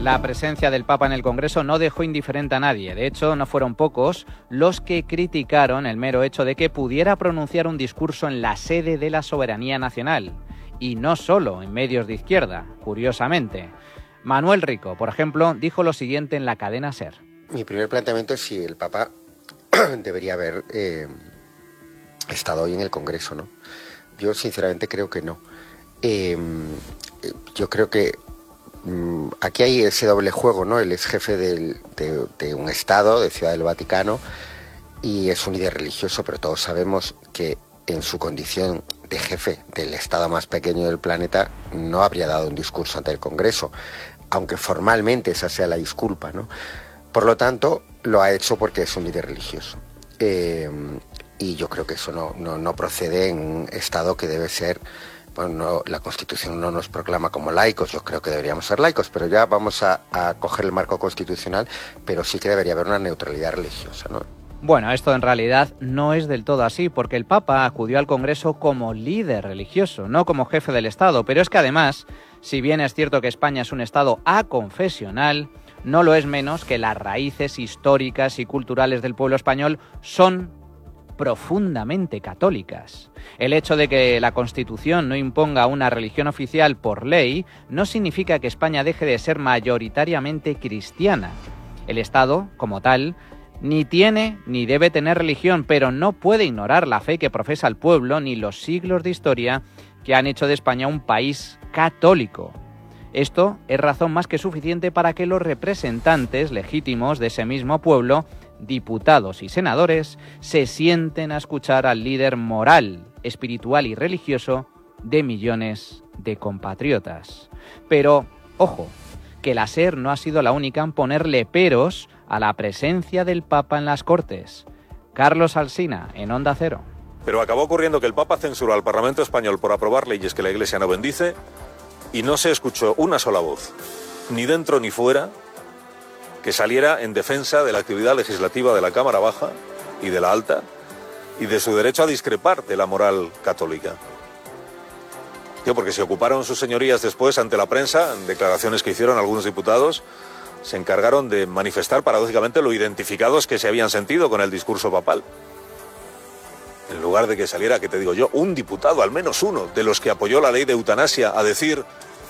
La presencia del Papa en el Congreso no dejó indiferente a nadie. De hecho, no fueron pocos los que criticaron el mero hecho de que pudiera pronunciar un discurso en la sede de la soberanía nacional. Y no solo en medios de izquierda, curiosamente. Manuel Rico, por ejemplo, dijo lo siguiente en la cadena SER. Mi primer planteamiento es si el Papa debería haber estado hoy en el Congreso, ¿no? Yo sinceramente creo que no. Yo creo que aquí hay ese doble juego, ¿no? Él es jefe de un Estado, de Ciudad del Vaticano, y es un líder religioso, pero todos sabemos que en su condición de jefe del Estado más pequeño del planeta no habría dado un discurso ante el Congreso, aunque formalmente esa sea la disculpa, ¿no? Por lo tanto, lo ha hecho porque es un líder religioso. Y yo creo que eso no procede en un Estado que debe ser... Bueno, la Constitución no nos proclama como laicos, yo creo que deberíamos ser laicos, pero ya vamos a coger el marco constitucional, pero sí que debería haber una neutralidad religiosa, ¿no? Bueno, esto en realidad no es del todo así, porque el Papa acudió al Congreso como líder religioso, no como jefe del Estado. Pero es que además, si bien es cierto que España es un Estado aconfesional, no lo es menos que las raíces históricas y culturales del pueblo español son profundamente católicas. El hecho de que la Constitución no imponga una religión oficial por ley no significa que España deje de ser mayoritariamente cristiana. El Estado, como tal, ni tiene ni debe tener religión, pero no puede ignorar la fe que profesa el pueblo ni los siglos de historia que han hecho de España un país católico. Esto es razón más que suficiente para que los representantes legítimos de ese mismo pueblo, diputados y senadores, se sienten a escuchar al líder moral, espiritual y religioso de millones de compatriotas. Pero, ojo, que la SER no ha sido la única en ponerle peros a la presencia del Papa en las Cortes. Carlos Alsina, en Onda Cero. Pero acabó ocurriendo que el Papa censuró al Parlamento español por aprobar leyes que la Iglesia no bendice y no se escuchó una sola voz, ni dentro ni fuera, que saliera en defensa de la actividad legislativa de la Cámara Baja y de la Alta y de su derecho a discrepar de la moral católica. Porque se ocuparon sus señorías después ante la prensa, en declaraciones que hicieron algunos diputados, se encargaron de manifestar paradójicamente lo identificados que se habían sentido con el discurso papal. En lugar de que saliera, ¿qué te digo yo?, un diputado, al menos uno, de los que apoyó la ley de eutanasia, a decir: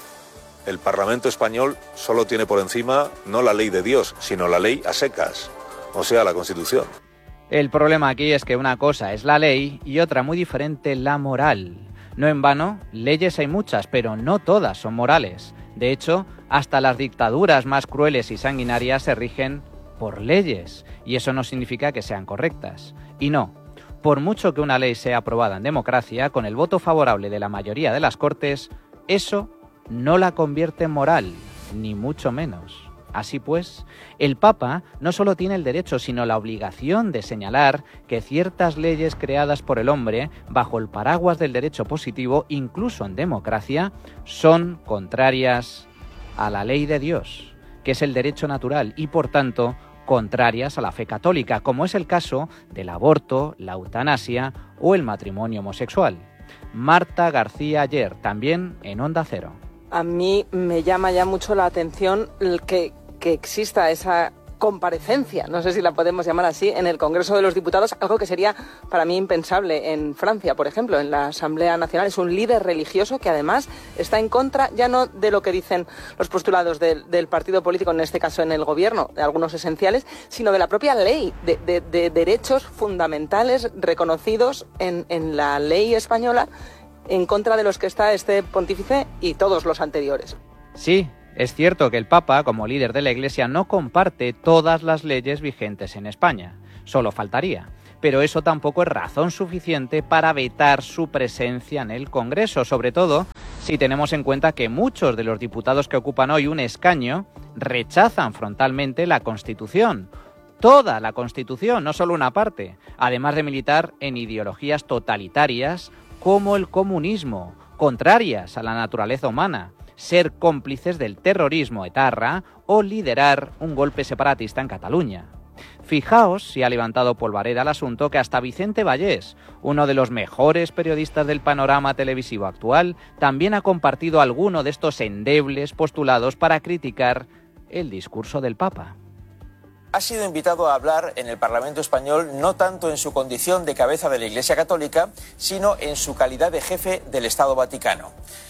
el Parlamento español solo tiene por encima no la ley de Dios, sino la ley a secas, o sea, la Constitución. El problema aquí es que una cosa es la ley y otra muy diferente la moral. No en vano, leyes hay muchas, pero no todas son morales. De hecho, hasta las dictaduras más crueles y sanguinarias se rigen por leyes, y eso no significa que sean correctas. Y no, por mucho que una ley sea aprobada en democracia, con el voto favorable de la mayoría de las Cortes, eso no la convierte en moral, ni mucho menos. Así pues, el Papa no solo tiene el derecho, sino la obligación de señalar que ciertas leyes creadas por el hombre, bajo el paraguas del derecho positivo, incluso en democracia, son contrarias a la ley de Dios, que es el derecho natural, y por tanto, contrarias a la fe católica, como es el caso del aborto, la eutanasia o el matrimonio homosexual. Marta García Ayer, también en Onda Cero. A mí me llama ya mucho la atención que exista esa comparecencia, no sé si la podemos llamar así, en el Congreso de los Diputados, algo que sería para mí impensable en Francia, por ejemplo, en la Asamblea Nacional. Es un líder religioso que además está en contra ya no de lo que dicen los postulados del partido político, en este caso en el gobierno, de algunos esenciales, sino de la propia ley, de derechos fundamentales reconocidos en la ley española, en contra de los que está este pontífice y todos los anteriores. Sí, es cierto que el Papa, como líder de la Iglesia, no comparte todas las leyes vigentes en España. Solo faltaría. Pero eso tampoco es razón suficiente para vetar su presencia en el Congreso, sobre todo si tenemos en cuenta que muchos de los diputados que ocupan hoy un escaño rechazan frontalmente la Constitución. Toda la Constitución, no solo una parte, además de militar en ideologías totalitarias como el comunismo, contrarias a la naturaleza humana, ser cómplices del terrorismo etarra o liderar un golpe separatista en Cataluña. Fijaos si ha levantado polvareda el asunto que hasta Vicente Vallés, uno de los mejores periodistas del panorama televisivo actual, también ha compartido alguno de estos endebles postulados para criticar el discurso del Papa. Ha sido invitado a hablar en el Parlamento español no tanto en su condición de cabeza de la Iglesia Católica, sino en su calidad de jefe del Estado Vaticano.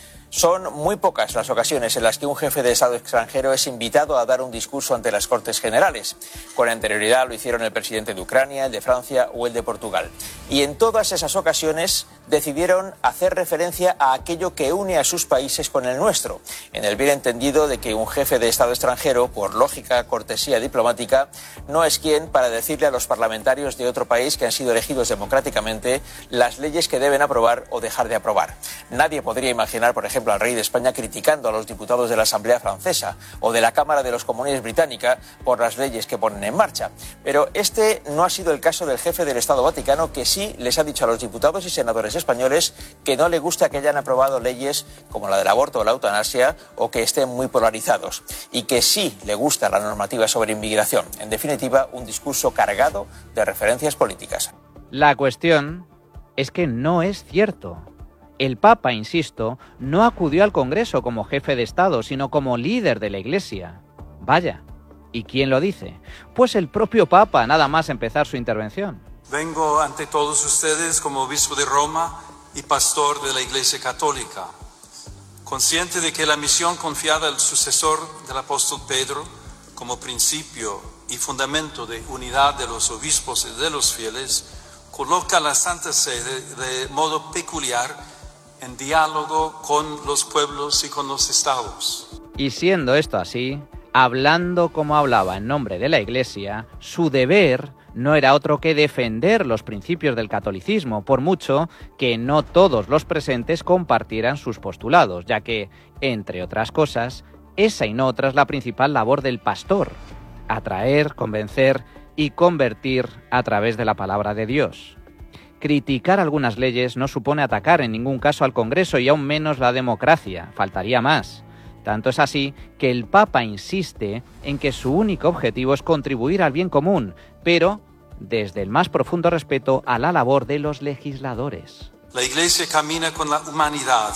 Son muy pocas las ocasiones en las que un jefe de Estado extranjero es invitado a dar un discurso ante las Cortes Generales. Con anterioridad lo hicieron el presidente de Ucrania, el de Francia o el de Portugal. Y en todas esas ocasiones decidieron hacer referencia a aquello que une a sus países con el nuestro, en el bien entendido de que un jefe de Estado extranjero, por lógica, cortesía diplomática, no es quien para decirle a los parlamentarios de otro país que han sido elegidos democráticamente las leyes que deben aprobar o dejar de aprobar. Nadie podría imaginar, por ejemplo, al rey de España criticando a los diputados de la Asamblea Francesa o de la Cámara de los Comunes británica por las leyes que ponen en marcha. Pero este no ha sido el caso del jefe del Estado Vaticano, que sí les ha dicho a los diputados y senadores españoles que no le gusta que hayan aprobado leyes como la del aborto o la eutanasia o que estén muy polarizados, y que sí le gusta la normativa sobre inmigración. En definitiva, un discurso cargado de referencias políticas. La cuestión es que no es cierto. El Papa, insisto, no acudió al Congreso como jefe de Estado, sino como líder de la Iglesia. Vaya, ¿y quién lo dice? Pues el propio Papa, nada más empezar su intervención. Vengo ante todos ustedes como obispo de Roma y pastor de la Iglesia Católica, consciente de que la misión confiada al sucesor del apóstol Pedro, como principio y fundamento de unidad de los obispos y de los fieles, coloca a la Santa Sede de modo peculiar en diálogo con los pueblos y con los estados. Y siendo esto así, hablando como hablaba en nombre de la Iglesia, su deber no era otro que defender los principios del catolicismo, por mucho que no todos los presentes compartieran sus postulados, ya que, entre otras cosas, esa y no otra es la principal labor del pastor: atraer, convencer y convertir a través de la palabra de Dios. Criticar algunas leyes no supone atacar en ningún caso al Congreso y aún menos la democracia, faltaría más. Tanto es así que el Papa insiste en que su único objetivo es contribuir al bien común, pero desde el más profundo respeto a la labor de los legisladores. La Iglesia camina con la humanidad,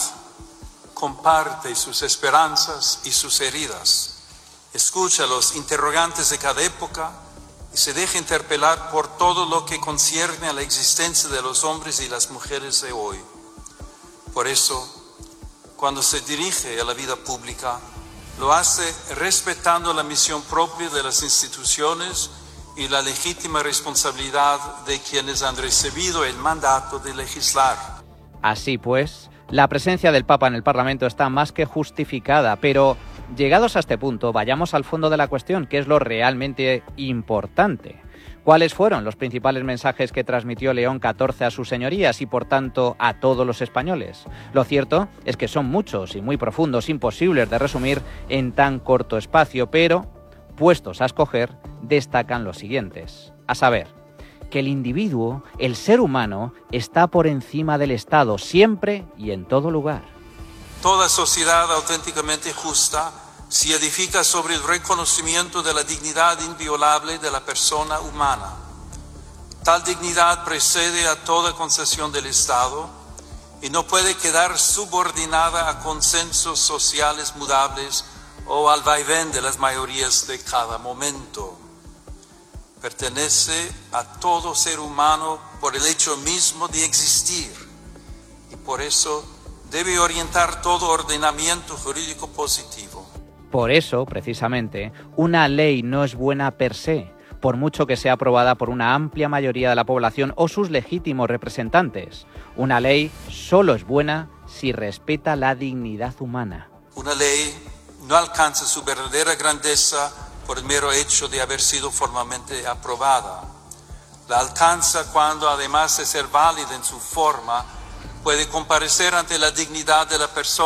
comparte sus esperanzas y sus heridas, escucha los interrogantes de cada época y se deja interpelar por todo lo que concierne a la existencia de los hombres y las mujeres de hoy. Por eso, cuando se dirige a la vida pública, lo hace respetando la misión propia de las instituciones y la legítima responsabilidad de quienes han recibido el mandato de legislar. Así pues, la presencia del Papa en el Parlamento está más que justificada, pero llegados a este punto, vayamos al fondo de la cuestión, que es lo realmente importante. ¿Cuáles fueron los principales mensajes que transmitió León XIV a sus señorías y, por tanto, a todos los españoles? Lo cierto es que son muchos y muy profundos, imposibles de resumir en tan corto espacio, pero, puestos a escoger, destacan los siguientes. A saber, que el individuo, el ser humano, está por encima del Estado, siempre y en todo lugar. Toda sociedad auténticamente justa se edifica sobre el reconocimiento de la dignidad inviolable de la persona humana. Tal dignidad precede a toda concesión del Estado y no puede quedar subordinada a consensos sociales mudables o al vaivén de las mayorías de cada momento. Pertenece a todo ser humano por el hecho mismo de existir y por eso debe orientar todo ordenamiento jurídico positivo. Por eso, precisamente, una ley no es buena per se, por mucho que sea aprobada por una amplia mayoría de la población o sus legítimos representantes. Una ley solo es buena si respeta la dignidad humana. Una ley no alcanza su verdadera grandeza por el mero hecho de haber sido formalmente aprobada. La alcanza cuando, además de ser válida en su forma, puede comparecer ante la dignidad de la persona